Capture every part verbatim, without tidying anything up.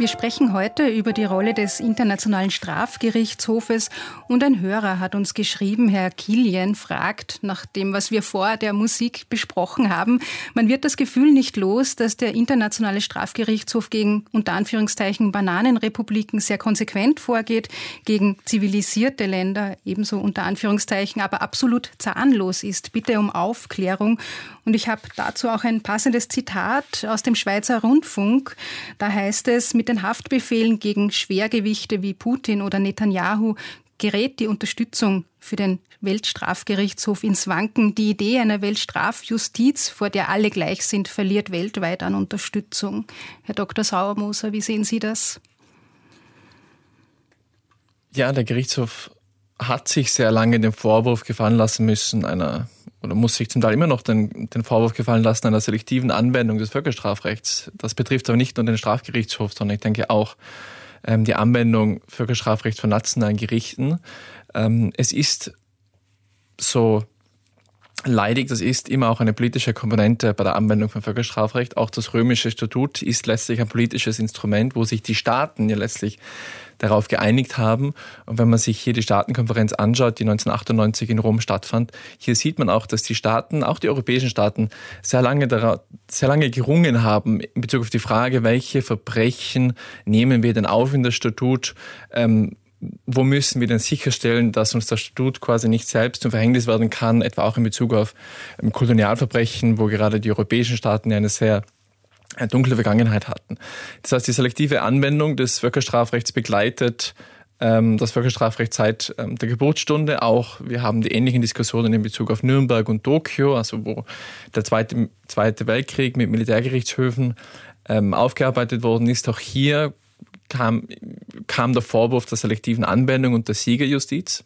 Wir sprechen heute über die Rolle des Internationalen Strafgerichtshofes und ein Hörer hat uns geschrieben, Herr Kilian fragt, nach dem, was wir vor der Musik besprochen haben, man wird das Gefühl nicht los, dass der Internationale Strafgerichtshof gegen unter Anführungszeichen Bananenrepubliken sehr konsequent vorgeht, gegen zivilisierte Länder ebenso unter Anführungszeichen, aber absolut zahnlos ist. Bitte um Aufklärung. Und ich habe dazu auch ein passendes Zitat aus dem Schweizer Rundfunk. Da heißt es, mit den Haftbefehlen gegen Schwergewichte wie Putin oder Netanyahu gerät die Unterstützung für den Weltstrafgerichtshof ins Wanken. Die Idee einer Weltstrafjustiz, vor der alle gleich sind, verliert weltweit an Unterstützung. Herr Doktor Sauermoser, wie sehen Sie das? Ja, der Gerichtshof hat sich sehr lange den Vorwurf gefallen lassen müssen, einer oder muss sich zum Teil immer noch den, den Vorwurf gefallen lassen, einer selektiven Anwendung des Völkerstrafrechts. Das betrifft aber nicht nur den Strafgerichtshof, sondern ich denke auch ähm, die Anwendung Völkerstrafrechts von nationalen Gerichten. Ähm, es ist so leidig, das ist immer auch eine politische Komponente bei der Anwendung von Völkerstrafrecht. Auch das römische Statut ist letztlich ein politisches Instrument, wo sich die Staaten ja letztlich darauf geeinigt haben. Und wenn man sich hier die Staatenkonferenz anschaut, die neunzehnhundertachtundneunzig in Rom stattfand, hier sieht man auch, dass die Staaten, auch die europäischen Staaten, sehr lange, darauf, sehr lange gerungen haben in Bezug auf die Frage, welche Verbrechen nehmen wir denn auf in das Statut, ähm, wo müssen wir denn sicherstellen, dass uns das Statut quasi nicht selbst zum Verhängnis werden kann, etwa auch in Bezug auf ähm, Kolonialverbrechen, wo gerade die europäischen Staaten ja eine sehr eine dunkle Vergangenheit hatten. Das heißt, die selektive Anwendung des Völkerstrafrechts begleitet ähm, das Völkerstrafrecht seit ähm, der Geburtsstunde. Auch wir haben die ähnlichen Diskussionen in Bezug auf Nürnberg und Tokio, also wo der Zweite, Zweite Weltkrieg mit Militärgerichtshöfen ähm, aufgearbeitet worden ist. Auch hier kam, kam der Vorwurf der selektiven Anwendung und der Siegerjustiz.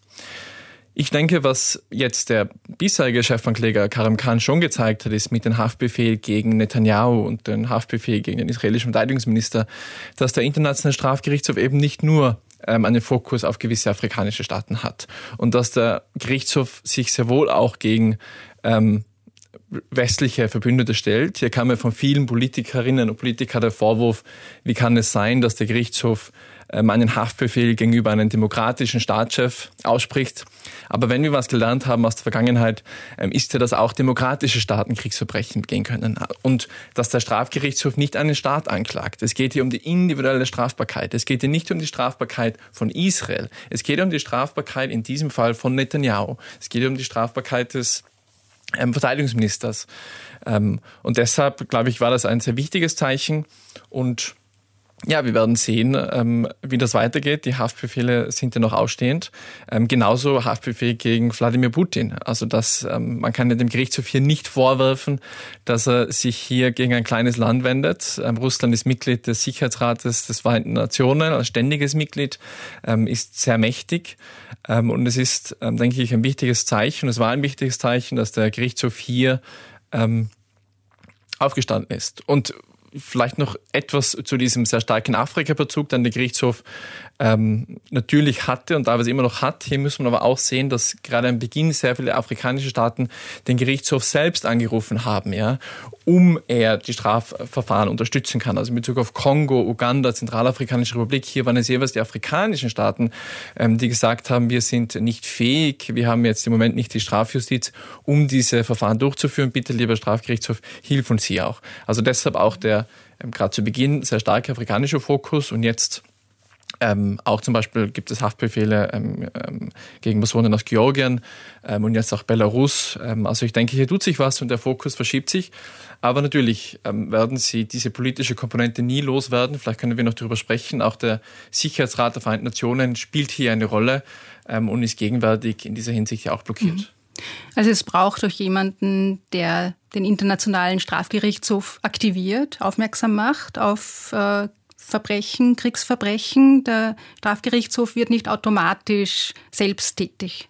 Ich denke, was jetzt der bisherige Chefankläger Karim Khan schon gezeigt hat, ist mit dem Haftbefehl gegen Netanyahu und dem Haftbefehl gegen den israelischen Verteidigungsminister, dass der Internationale Strafgerichtshof eben nicht nur ähm, einen Fokus auf gewisse afrikanische Staaten hat und dass der Gerichtshof sich sehr wohl auch gegen ähm, westliche Verbündete stellt. Hier kam ja von vielen Politikerinnen und Politikern der Vorwurf, wie kann es sein, dass der Gerichtshof ähm, einen Haftbefehl gegenüber einem demokratischen Staatschef ausspricht. Aber wenn wir was gelernt haben aus der Vergangenheit, ähm, ist ja, dass auch demokratische Staaten Kriegsverbrechen begehen können und dass der Strafgerichtshof nicht einen Staat anklagt. Es geht hier um die individuelle Strafbarkeit. Es geht hier nicht um die Strafbarkeit von Israel. Es geht um die Strafbarkeit in diesem Fall von Netanyahu. Es geht um die Strafbarkeit des Ähm, Verteidigungsministers. Ähm, und deshalb, glaube ich, war das ein sehr wichtiges Zeichen. Und ja, wir werden sehen, ähm, wie das weitergeht. Die Haftbefehle sind ja noch ausstehend. Ähm, genauso Haftbefehl gegen Wladimir Putin. Also das, ähm, man kann ja dem Gerichtshof hier nicht vorwerfen, dass er sich hier gegen ein kleines Land wendet. Ähm, Russland ist Mitglied des Sicherheitsrates des Vereinten Nationen, als ständiges Mitglied, ähm, ist sehr mächtig. Ähm, und es ist, ähm, denke ich, ein wichtiges Zeichen. Es war ein wichtiges Zeichen, dass der Gerichtshof hier ähm, aufgestanden ist. Und vielleicht noch etwas zu diesem sehr starken Afrika-Bezug, den der Gerichtshof ähm, natürlich hatte und teilweise immer noch hat. Hier muss man aber auch sehen, dass gerade am Beginn sehr viele afrikanische Staaten den Gerichtshof selbst angerufen haben, ja, um er die Strafverfahren unterstützen kann. Also in Bezug auf Kongo, Uganda, Zentralafrikanische Republik, hier waren es jeweils die afrikanischen Staaten, ähm, die gesagt haben, wir sind nicht fähig, wir haben jetzt im Moment nicht die Strafjustiz, um diese Verfahren durchzuführen. Bitte, lieber Strafgerichtshof, hilf uns hier auch. Also deshalb auch der ähm, gerade zu Beginn sehr starke afrikanische Fokus und jetzt Ähm, auch zum Beispiel gibt es Haftbefehle ähm, ähm, gegen Personen aus Georgien ähm, und jetzt auch Belarus. Ähm, also ich denke, hier tut sich was und der Fokus verschiebt sich. Aber natürlich ähm, werden sie diese politische Komponente nie loswerden. Vielleicht können wir noch darüber sprechen. Auch der Sicherheitsrat der Vereinten Nationen spielt hier eine Rolle ähm, und ist gegenwärtig in dieser Hinsicht ja auch blockiert. Also es braucht doch jemanden, der den Internationalen Strafgerichtshof aktiviert, aufmerksam macht auf äh, Verbrechen, Kriegsverbrechen. Der Strafgerichtshof wird nicht automatisch selbst tätig.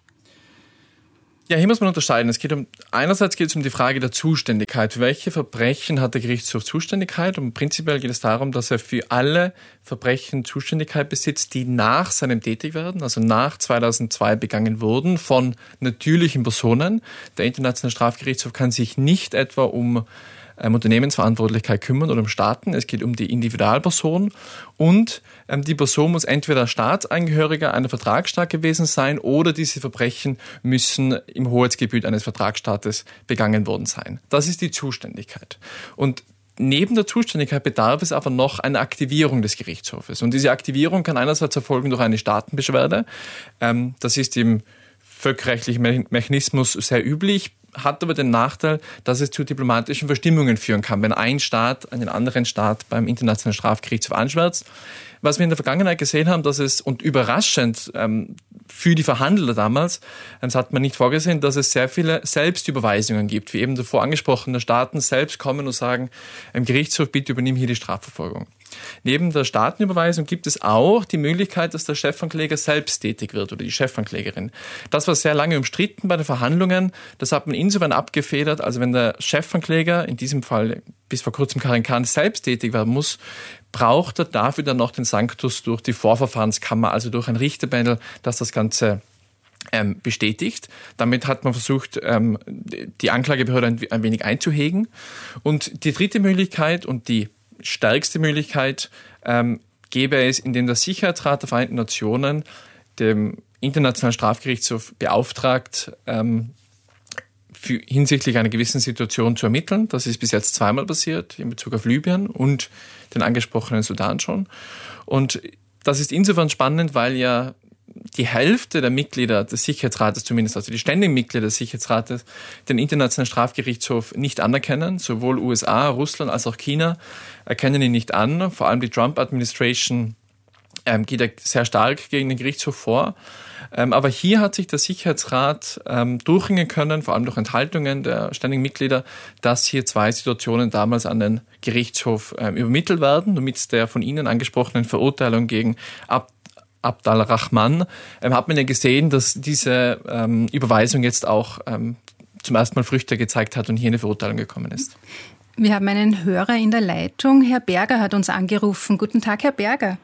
Ja, hier muss man unterscheiden. Es geht um, einerseits geht es um die Frage der Zuständigkeit. Für welche Verbrechen hat der Gerichtshof Zuständigkeit? Und prinzipiell geht es darum, dass er für alle Verbrechen Zuständigkeit besitzt, die nach seinem Tätigwerden, also nach zweitausendzwei begangen wurden, von natürlichen Personen. Der Internationale Strafgerichtshof kann sich nicht etwa um ähm, Unternehmensverantwortlichkeit kümmern oder um Staaten. Es geht um die Individualperson und ähm, die Person muss entweder Staatsangehöriger einer Vertragsstaat gewesen sein oder diese Verbrechen müssen im Hoheitsgebiet eines Vertragsstaates begangen worden sein. Das ist die Zuständigkeit. Und neben der Zuständigkeit bedarf es aber noch einer Aktivierung des Gerichtshofes. Und diese Aktivierung kann einerseits erfolgen durch eine Staatenbeschwerde. Ähm, das ist im völkerrechtlichen Mechanismus sehr üblich, hat aber den Nachteil, dass es zu diplomatischen Verstimmungen führen kann, wenn ein Staat einen anderen Staat beim Internationalen Strafgerichtshof anschwärzt. Was wir in der Vergangenheit gesehen haben, dass es, und überraschend ähm, für die Verhandler damals, das hat man nicht vorgesehen, dass es sehr viele Selbstüberweisungen gibt, wie eben davor angesprochene Staaten selbst kommen und sagen, im Gerichtshof, bitte übernimm hier die Strafverfolgung. Neben der Staatenüberweisung gibt es auch die Möglichkeit, dass der Chefankläger selbst tätig wird oder die Chefanklägerin. Das war sehr lange umstritten bei den Verhandlungen. Das hat man insofern abgefedert, also wenn der Chefankläger, in diesem Fall bis vor kurzem Karin Kahn, selbst tätig werden muss, braucht er dafür dann noch den Sanctus durch die Vorverfahrenskammer, also durch ein Richterpanel, das das Ganze ähm, bestätigt. Damit hat man versucht, ähm, die Anklagebehörde ein, ein wenig einzuhegen. Und die dritte Möglichkeit und die stärkste Möglichkeit ähm, gäbe es, indem der Sicherheitsrat der Vereinten Nationen dem Internationalen Strafgerichtshof beauftragt, ähm, für, hinsichtlich einer gewissen Situation zu ermitteln. Das ist bis jetzt zweimal passiert, in Bezug auf Libyen und den angesprochenen Sudan schon. Und das ist insofern spannend, weil ja die Hälfte der Mitglieder des Sicherheitsrates, zumindest also die ständigen Mitglieder des Sicherheitsrates, den Internationalen Strafgerichtshof nicht anerkennen. Sowohl U S A, Russland als auch China erkennen ihn nicht an. Vor allem die Trump-Administration ähm, geht ja sehr stark gegen den Gerichtshof vor. Ähm, aber hier hat sich der Sicherheitsrat ähm, durchringen können, vor allem durch Enthaltungen der ständigen Mitglieder, dass hier zwei Situationen damals an den Gerichtshof ähm, übermittelt werden, damit der von Ihnen angesprochenen Verurteilung gegen Ab Abd al-Rahman, ähm, hat man ja gesehen, dass diese ähm, Überweisung jetzt auch ähm, zum ersten Mal Früchte gezeigt hat und hier eine Verurteilung gekommen ist. Wir haben einen Hörer in der Leitung. Herr Berger hat uns angerufen. Guten Tag, Herr Berger.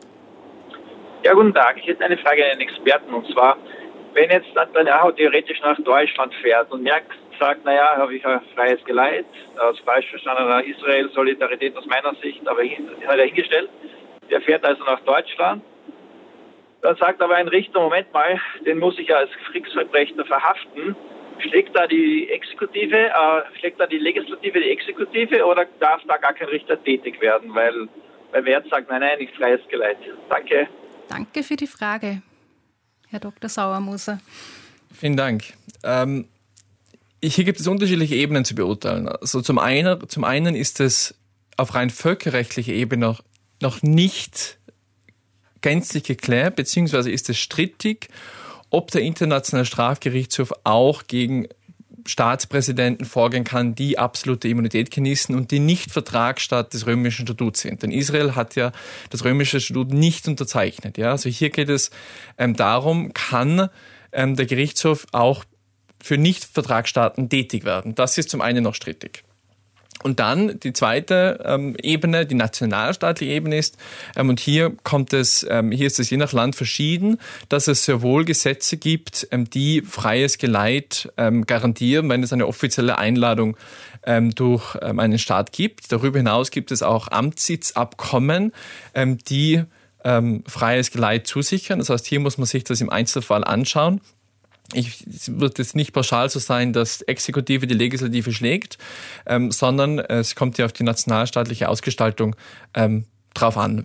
Ja, guten Tag. Ich hätte eine Frage an den Experten. Und zwar, wenn jetzt Netanyahu theoretisch nach Deutschland fährt und merkt, sagt, naja, habe ich ein freies Geleit, als falsch verstandener Israel, Solidarität aus meiner Sicht, aber hat er hingestellt. Der fährt also nach Deutschland. Dann sagt aber ein Richter, Moment mal, den muss ich ja als Kriegsverbrecher verhaften. Schlägt da die Exekutive, äh, schlägt da die Legislative die Exekutive oder darf da gar kein Richter tätig werden? Weil, weil wer jetzt sagt, nein, nein, nicht freies Geleit. Danke. Danke für die Frage, Herr Doktor Sauermoser. Vielen Dank. Ähm, hier gibt es unterschiedliche Ebenen zu beurteilen. Also zum einen, zum einen ist es auf rein völkerrechtlicher Ebene noch, noch nicht gänzlich geklärt, beziehungsweise ist es strittig, ob der Internationale Strafgerichtshof auch gegen Staatspräsidenten vorgehen kann, die absolute Immunität genießen und die nicht Vertragsstaat des römischen Statuts sind. Denn Israel hat ja das römische Statut nicht unterzeichnet. Ja? Also hier geht es ähm, darum, kann ähm, der Gerichtshof auch für Nicht-Vertragsstaaten tätig werden. Das ist zum einen noch strittig. Und dann die zweite ähm, Ebene, die nationalstaatliche Ebene ist, ähm, und hier kommt es, ähm, hier ist es je nach Land verschieden, dass es sehr wohl Gesetze gibt, ähm, die freies Geleit ähm, garantieren, wenn es eine offizielle Einladung ähm, durch ähm, einen Staat gibt. Darüber hinaus gibt es auch Amtssitzabkommen, ähm, die ähm, freies Geleit zusichern. Das heißt, hier muss man sich das im Einzelfall anschauen. Ich, es wird jetzt nicht pauschal so sein, dass Exekutive die Legislative schlägt, ähm, sondern es kommt ja auf die nationalstaatliche Ausgestaltung ähm, drauf an.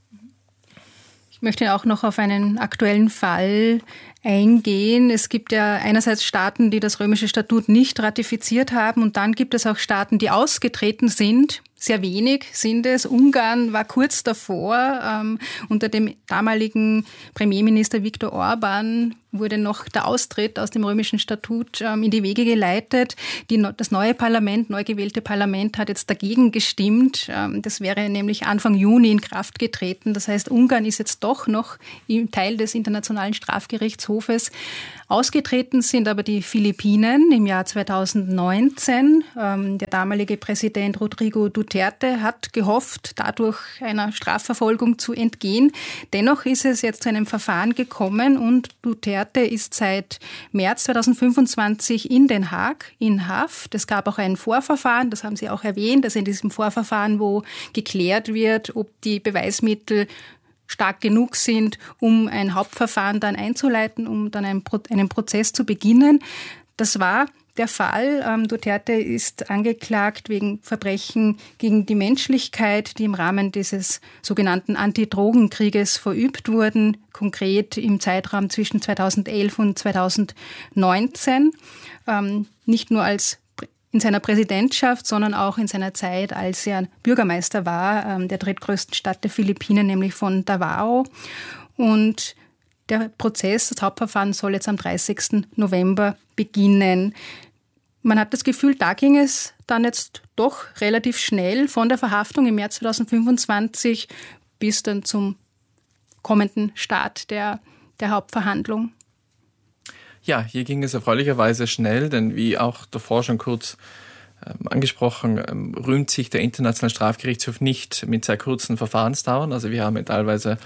Ich möchte auch noch auf einen aktuellen Fall eingehen. Es gibt ja einerseits Staaten, die das römische Statut nicht ratifiziert haben, und dann gibt es auch Staaten, die ausgetreten sind. Sehr wenig sind es. Ungarn war kurz davor. Ähm, unter dem damaligen Premierminister Viktor Orban wurde noch der Austritt aus dem römischen Statut ähm, in die Wege geleitet. Die, das neue Parlament, neu gewählte Parlament hat jetzt dagegen gestimmt. Ähm, das wäre nämlich Anfang Juni in Kraft getreten. Das heißt, Ungarn ist jetzt doch noch im Teil des Internationalen Strafgerichtshofes. Ausgetreten sind aber die Philippinen im Jahr zweitausendneunzehn. Ähm, der damalige Präsident Rodrigo Duterte Duterte hat gehofft, dadurch einer Strafverfolgung zu entgehen. Dennoch ist es jetzt zu einem Verfahren gekommen und Duterte ist seit März zweitausendfünfundzwanzig in Den Haag in Haft. Es gab auch ein Vorverfahren, das haben Sie auch erwähnt, also in diesem Vorverfahren, wo geklärt wird, ob die Beweismittel stark genug sind, um ein Hauptverfahren dann einzuleiten, um dann einen, Pro- einen Prozess zu beginnen. Das war der Fall. Ähm, Duterte ist angeklagt wegen Verbrechen gegen die Menschlichkeit, die im Rahmen dieses sogenannten Antidrogenkrieges verübt wurden, konkret im Zeitraum zwischen zweitausendelf und zweitausendneunzehn. Ähm, nicht nur als in seiner Präsidentschaft, sondern auch in seiner Zeit, als er Bürgermeister war, ähm, der drittgrößten Stadt der Philippinen, nämlich von Davao. Und der Prozess, das Hauptverfahren soll jetzt am dreißigsten November beginnen. Man hat das Gefühl, da ging es dann jetzt doch relativ schnell von der Verhaftung im März zweitausendfünfundzwanzig bis dann zum kommenden Start der, der Hauptverhandlung. Ja, hier ging es erfreulicherweise schnell, denn wie auch davor schon kurz ähm, angesprochen, ähm, rühmt sich der Internationale Strafgerichtshof nicht mit sehr kurzen Verfahrensdauern. Also wir haben teilweise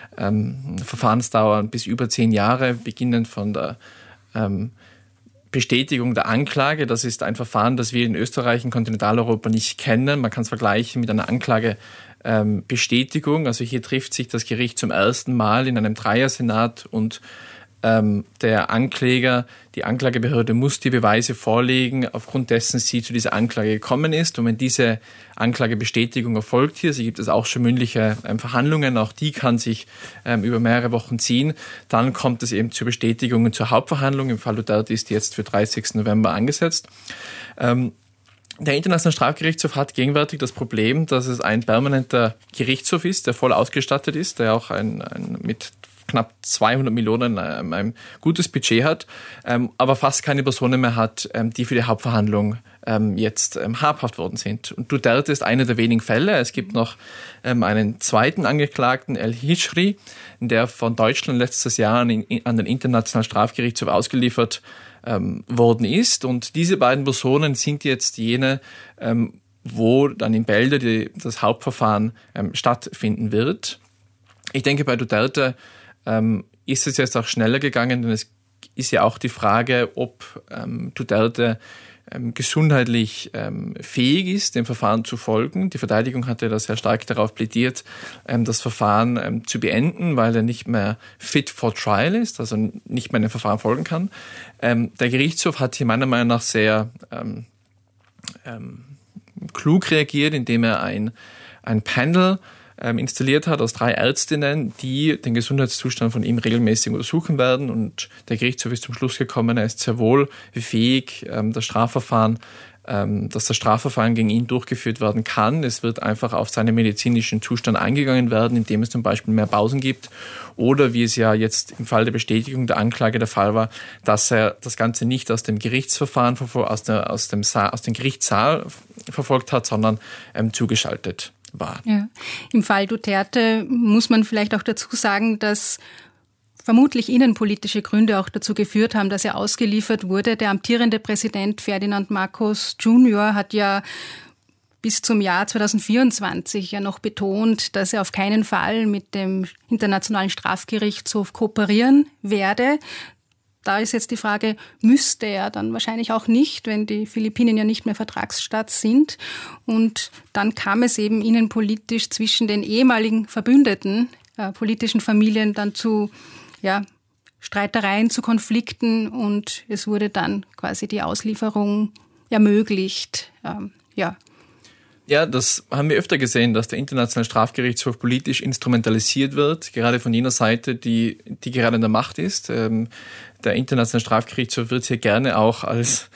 ähm, Verfahrensdauern bis über zehn Jahre, beginnend von der ähm, Bestätigung der Anklage. Das ist ein Verfahren, das wir in Österreich, in Kontinentaleuropa nicht kennen. Man kann es vergleichen mit einer Anklagebestätigung. Also hier trifft sich das Gericht zum ersten Mal in einem Dreiersenat und ähm, der Ankläger, die Anklagebehörde muss die Beweise vorlegen, aufgrund dessen sie zu dieser Anklage gekommen ist. Und wenn diese Anklagebestätigung erfolgt hier, so gibt es auch schon mündliche ähm, Verhandlungen, auch die kann sich ähm, über mehrere Wochen ziehen, dann kommt es eben zur Bestätigung und zur Hauptverhandlung. Im Fall Duterte ist die jetzt für dreißigsten November angesetzt. Ähm, Der Internationale Strafgerichtshof hat gegenwärtig das Problem, dass es ein permanenter Gerichtshof ist, der voll ausgestattet ist, der auch ein, ein mit knapp zweihundert Millionen ähm, ein gutes Budget hat, ähm, aber fast keine Personen mehr hat, ähm, die für die Hauptverhandlung ähm, jetzt ähm, habhaft worden sind. Und Duterte ist einer der wenigen Fälle. Es gibt noch ähm, einen zweiten Angeklagten, El Hishri, der von Deutschland letztes Jahr an, in, an den Internationalen Strafgerichtshof ausgeliefert ähm, worden ist. Und diese beiden Personen sind jetzt jene, ähm, wo dann in Bälde die, das Hauptverfahren ähm, stattfinden wird. Ich denke, bei Duterte ähm, ist es jetzt auch schneller gegangen, denn es ist ja auch die Frage, ob ähm, Duterte ähm, gesundheitlich ähm, fähig ist, dem Verfahren zu folgen. Die Verteidigung hatte da sehr stark darauf plädiert, ähm, das Verfahren ähm, zu beenden, weil er nicht mehr fit for trial ist, also nicht mehr dem Verfahren folgen kann. Ähm, der Gerichtshof hat hier meiner Meinung nach sehr ähm, ähm, klug reagiert, indem er ein, ein Panel ähm, installiert hat aus drei Ärztinnen, die den Gesundheitszustand von ihm regelmäßig untersuchen werden. Und der Gerichtshof ist zum Schluss gekommen, er ist sehr wohl fähig, ähm, das Strafverfahren, ähm, dass das Strafverfahren gegen ihn durchgeführt werden kann. Es wird einfach auf seinen medizinischen Zustand eingegangen werden, indem es zum Beispiel mehr Pausen gibt. Oder wie es ja jetzt im Fall der Bestätigung der Anklage der Fall war, dass er das Ganze nicht aus dem Gerichtsverfahren, aus, der, aus, dem, Sa- aus dem Gerichtssaal verfolgt hat, sondern ähm, zugeschaltet war. Ja. Im Fall Duterte muss man vielleicht auch dazu sagen, dass vermutlich innenpolitische Gründe auch dazu geführt haben, dass er ausgeliefert wurde. Der amtierende Präsident Ferdinand Marcos Junior hat ja bis zum Jahr zweitausendvierundzwanzig ja noch betont, dass er auf keinen Fall mit dem Internationalen Strafgerichtshof kooperieren werde. Da ist jetzt die Frage, müsste er dann wahrscheinlich auch nicht, wenn die Philippinen ja nicht mehr Vertragsstaat sind. Und dann kam es eben innenpolitisch zwischen den ehemaligen Verbündeten, äh, politischen Familien dann zu ja, Streitereien, zu Konflikten und es wurde dann quasi die Auslieferung ermöglicht. Ähm, ja. Ja, das haben wir öfter gesehen, dass der Internationale Strafgerichtshof politisch instrumentalisiert wird, gerade von jener Seite, die, die gerade in der Macht ist. Ähm, der Internationale Strafgerichtshof wird hier gerne auch als,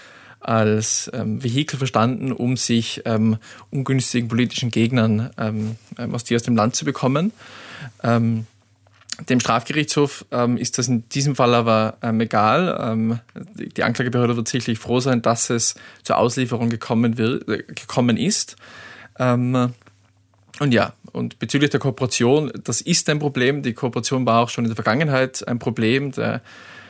als ähm, Vehikel verstanden, um sich ähm, ungünstigen politischen Gegnern ähm, aus, die aus dem Land zu bekommen. Ähm, Dem Strafgerichtshof ähm, ist das in diesem Fall aber ähm, egal. Ähm, die Anklagebehörde wird sicherlich froh sein, dass es zur Auslieferung gekommen, wird, äh, gekommen ist. Ähm, und ja, und bezüglich der Kooperation, das ist ein Problem. Die Kooperation war auch schon in der Vergangenheit ein Problem. Der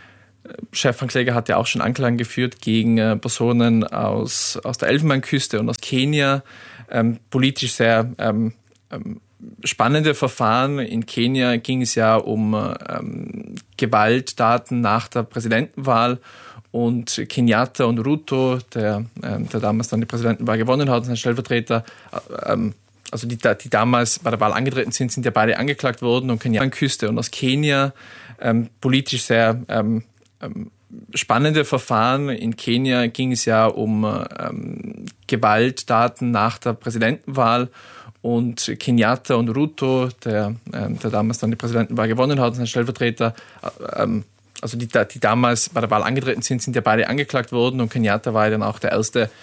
Chefankläger hat ja auch schon Anklagen geführt gegen äh, Personen aus, aus der Elfenbeinküste und aus Kenia, ähm, politisch sehr ähm, ähm, spannende Verfahren. In Kenia ging es ja um ähm, Gewalttaten nach der Präsidentenwahl. Und Kenyatta und Ruto, der, ähm, der damals dann die Präsidentenwahl gewonnen hat, sein Stellvertreter, ähm, also die, die damals bei der Wahl angetreten sind, sind ja beide angeklagt worden und Kenyatta Küste. Und aus Kenia ähm, politisch sehr ähm, ähm, spannende Verfahren. In Kenia ging es ja um ähm, Gewalttaten nach der Präsidentenwahl. Und Kenyatta und Ruto, der, ähm, der damals dann die Präsidentenwahl gewonnen hat, sein Stellvertreter, ähm, also die, die damals bei der Wahl angetreten sind, sind ja beide angeklagt worden und Kenyatta war ja dann auch der erste